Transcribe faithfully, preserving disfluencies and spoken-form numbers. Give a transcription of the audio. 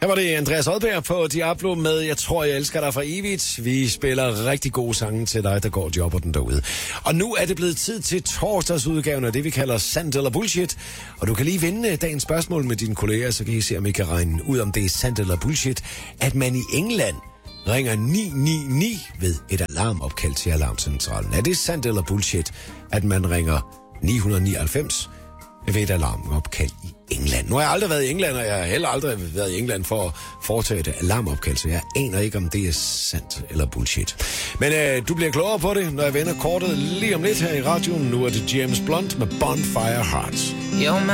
Her var det Andreas Odbjerg på Diablo med Jeg tror, jeg elsker dig for evigt. Vi spiller rigtig gode sange til dig, der går jobber den derude. Og nu er det blevet tid til torsdagsudgaven af det, vi kalder Sandt eller Bullshit. Og du kan lige vinde dagens spørgsmål med dine kolleger, så kan I se, om I kan regne ud, om det er sandt eller bullshit, at man i England ringer ni ni ni ved et alarmopkald til alarmcentralen. Er det sandt eller bullshit, at man ringer ni ni halvfems ved et alarmopkald i England? Nu har jeg aldrig været i England, og jeg har heller aldrig været i England for at foretage et alarmopkald, så jeg aner ikke, om det er sandt eller bullshit. Men øh, du bliver klogere på det, når jeg vender kortet lige om lidt her i radioen. Nu er det James Blunt med Bonfire Hearts.